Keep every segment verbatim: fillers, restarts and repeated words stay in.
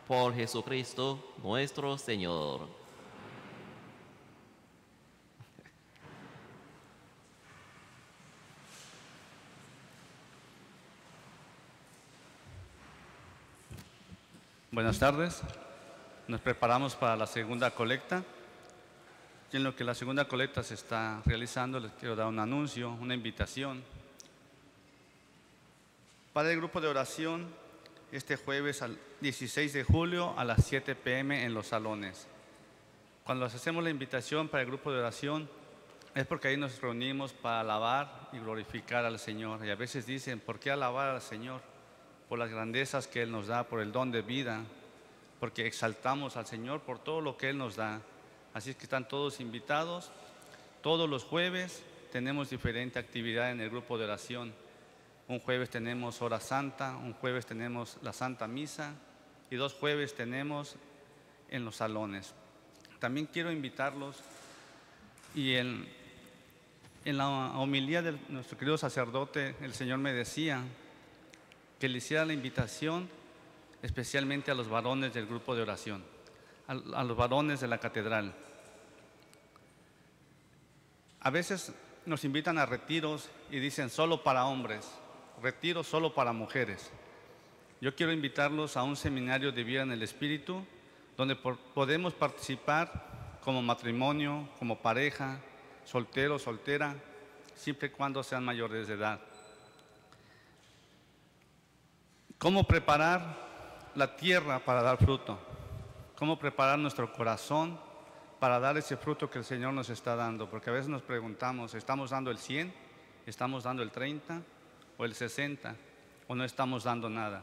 Por Jesucristo nuestro Señor. Buenas tardes. Nos preparamos para la segunda colecta. Y en lo que la segunda colecta se está realizando, les quiero dar un anuncio, una invitación. Para el grupo de oración, este jueves al dieciséis de julio a las siete pe eme en los salones. Cuando hacemos la invitación para el grupo de oración, es porque ahí nos reunimos para alabar y glorificar al Señor. Y a veces dicen, ¿por qué alabar al Señor? Por las grandezas que Él nos da, por el don de vida, porque exaltamos al Señor por todo lo que Él nos da. Así es que están todos invitados. Todos los jueves tenemos diferente actividad en el grupo de oración. Un jueves tenemos hora santa, un jueves tenemos la Santa Misa y dos jueves tenemos en los salones. También quiero invitarlos y en, en la homilía de nuestro querido sacerdote, el Señor me decía que le hiciera la invitación especialmente a los varones del grupo de oración, a, a los varones de la catedral. A veces nos invitan a retiros y dicen solo para hombres, retiro solo para mujeres. Yo quiero invitarlos a un seminario de vida en el Espíritu, donde por, podemos participar como matrimonio, como pareja, soltero, soltera, siempre y cuando sean mayores de edad. ¿Cómo preparar la tierra para dar fruto? ¿Cómo preparar nuestro corazón para dar ese fruto que el Señor nos está dando? Porque a veces nos preguntamos, ¿estamos dando el cien? ¿Estamos dando el treinta? ¿O el sesenta? ¿O no estamos dando nada?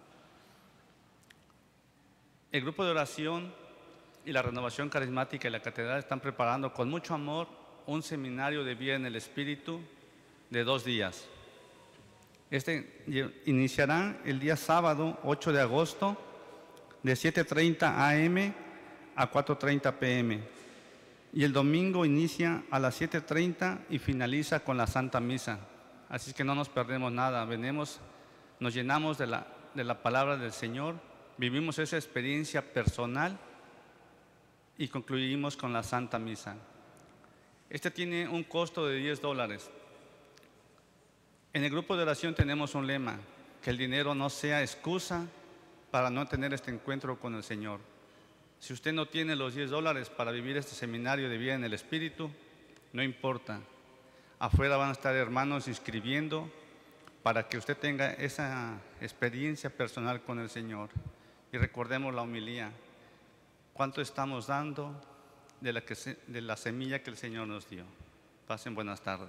El grupo de oración y la renovación carismática y la catedral están preparando con mucho amor un seminario de vida en el Espíritu de dos días. Este iniciará el día sábado ocho de agosto de siete treinta a eme a cuatro treinta pe eme y el domingo inicia a las siete treinta y finaliza con la Santa Misa. Así que no nos perdemos nada, venimos, nos llenamos de la, de la palabra del Señor, vivimos esa experiencia personal y concluimos con la Santa Misa. Este tiene un costo de diez dólares. En el grupo de oración tenemos un lema, que el dinero no sea excusa para no tener este encuentro con el Señor. Si usted no tiene los diez dólares para vivir este seminario de vida en el Espíritu, no importa. Afuera van a estar hermanos inscribiendo para que usted tenga esa experiencia personal con el Señor. Y recordemos la homilía. ¿Cuánto estamos dando de la, que se, de la semilla que el Señor nos dio? Pasen buenas tardes.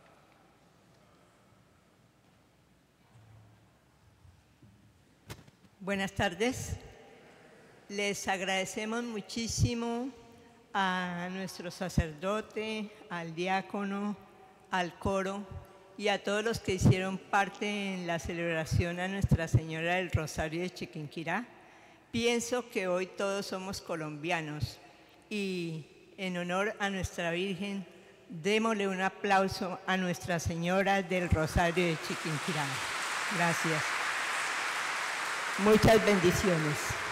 Buenas tardes. Les agradecemos muchísimo a nuestro sacerdote, al diácono, al coro y a todos los que hicieron parte en la celebración a Nuestra Señora del Rosario de Chiquinquirá. Pienso que hoy todos somos colombianos y en honor a nuestra Virgen, démosle un aplauso a Nuestra Señora del Rosario de Chiquinquirá. Gracias. Muchas bendiciones.